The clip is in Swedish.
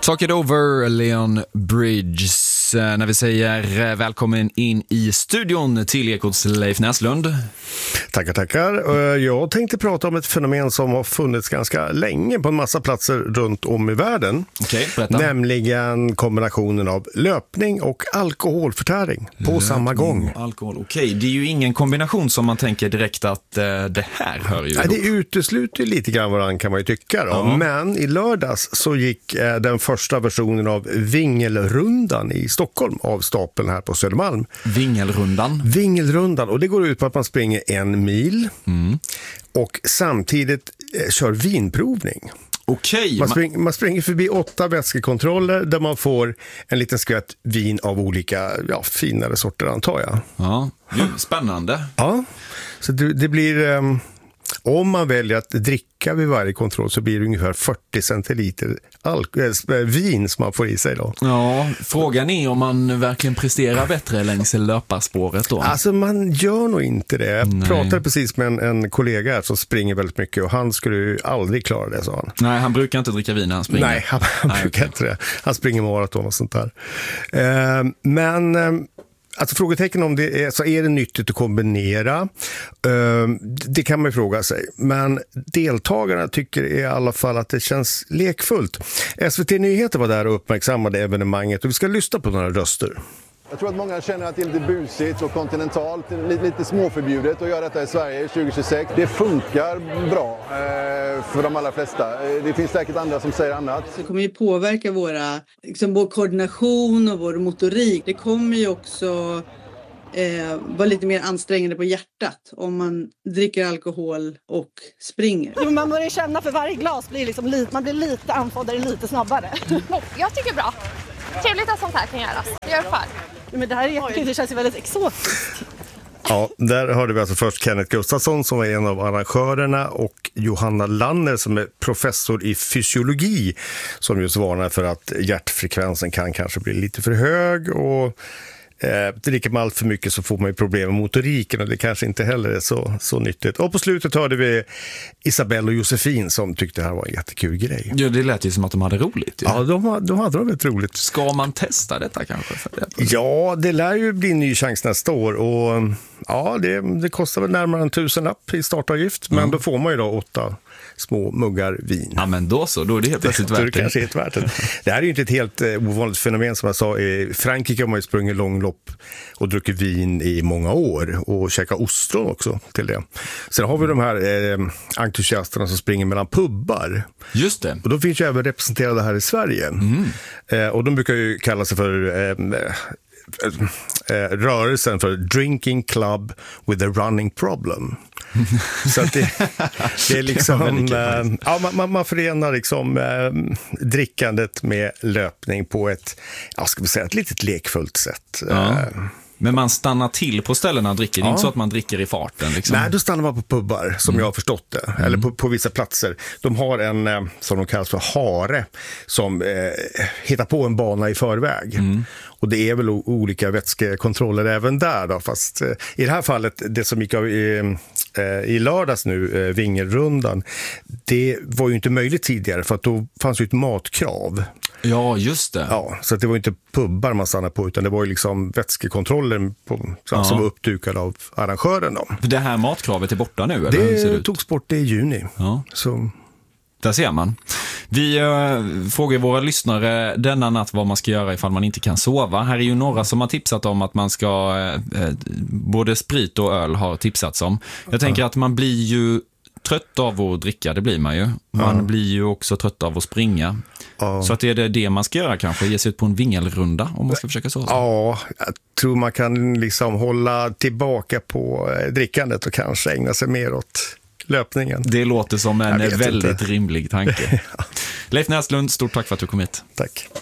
Talk it over, Leon Bridges. När vi säger välkommen in i studion till Ekots Leif Näslund. Tackar. Jag tänkte prata om ett fenomen som har funnits ganska länge på en massa platser runt om i världen. Okej, berätta. Nämligen kombinationen av löpning och alkoholförtäring på samma gång. Alkohol, okej. Det är ju ingen kombination som man tänker direkt att det här hör ju ihop. Det utesluter lite grann varandra, kan man ju tycka då. Ja. Men i lördags så gick den första versionen av Vingelrundan i Stockholm av stapeln här på Södermalm. Vingelrundan, och det går ut på att man springer 1 mil och samtidigt kör vinprovning. Okej. Man springer förbi 8 vätskekontroller där man får en liten skvätt vin av olika finare sorter, antar jag. Ja, spännande. Ja, så det blir... Om man väljer att dricka vid varje kontroll så blir det ungefär 40 centiliter vin som man får i sig då. Ja, frågan är om man verkligen presterar bättre längs löparspåret då. Alltså man gör nog inte det. Jag pratade precis med en kollega här som springer väldigt mycket och han skulle ju aldrig klara det, sa han. Nej, han brukar inte dricka vin när han springer. Nej, han brukar inte det. Han springer maraton och sånt där. Alltså frågetecken om det är, så är det nyttigt att kombinera. Det kan man ju fråga sig. Men deltagarna tycker i alla fall att det känns lekfullt. SVT Nyheter var där och uppmärksammade evenemanget och vi ska lyssna på några röster. Jag tror att många känner att det är lite busigt och kontinentalt, lite småförbjudet att göra detta i Sverige 2026. Det funkar bra för de allra flesta. Det finns säkert andra som säger annat. Det kommer ju påverka vår koordination och vår motorik. Det kommer ju också vara lite mer ansträngande på hjärtat om man dricker alkohol och springer. Jo, man börjar känna för varje glas blir man blir lite andfåddare lite snabbare. Jag tycker bra. Trevligt att sånt här kan göras. Det gör för. Men det här är jättekul, det känns ju väldigt exotiskt. Ja, där hörde vi alltså först Kenneth Gustafsson som var en av arrangörerna och Johanna Lanner som är professor i fysiologi som just varnar för att hjärtfrekvensen kan kanske bli lite för hög och dricker man allt för mycket så får man ju problem med motoriken och det kanske inte heller är så nyttigt. Och på slutet hörde vi Isabelle och Josefin som tyckte det här var en jättekul grej. Ja, det lät ju som att de hade roligt. Ja, de hade väldigt roligt. Ska man testa detta kanske? Ja, det lär ju bli en ny chans nästa år och ja, det kostar väl närmare 1 000-lapp i startavgift, men då får man ju då 8 små muggar vin. Ja, men då är det helt plötsligt värt det. Kanske helt värt det. Det här är ju inte ett helt ovanligt fenomen som jag sa. I Frankrike har man ju sprungit långlopp och druckit vin i många år och käkat ostron också till det. Sen har vi de här entusiasterna som springer mellan pubbar. Just det. Och de finns ju även representerade här i Sverige. Och de brukar ju kalla sig för rörelsen för Drinking Club with a Running Problem. Så att det är liksom man förenar liksom drickandet med löpning på ett ett litet lekfullt sätt. Men man stannar till på ställena och dricker. Det är inte så att man dricker i farten. Liksom. Nej, då stannar man på pubbar som jag har förstått det. Eller på vissa platser. De har en, som de kallas för hare, som hittar på en bana i förväg. Och det är väl olika vätskekontroller även där då. Fast i det här fallet, det som gick av i lördags nu, Vingelrundan, det var ju inte möjligt tidigare för att då fanns ju ett matkrav. Ja, just det. Ja, så att det var inte pubbar man stannade på utan det var ju liksom vätskekontroller som var uppdukade av arrangören då. Det här matkravet är borta nu, eller? Det togs bort i juni. Ja. Så... Där ser man. Vi frågar våra lyssnare denna natt vad man ska göra ifall man inte kan sova. Här är ju några som har tipsat om att man ska både sprit och öl har tipsats om. Jag tänker att man blir ju trött av att dricka, det blir man ju. Man blir ju också trött av att springa. Så att det är det man ska göra kanske, ge sig ut på en vingelrunda om man ska försöka sova. Ja, jag tror man kan liksom hålla tillbaka på drickandet och kanske ägna sig mer åt löpningen. Det låter som en väldigt rimlig tanke. Leif Näslund, stort tack för att du kom hit. Tack.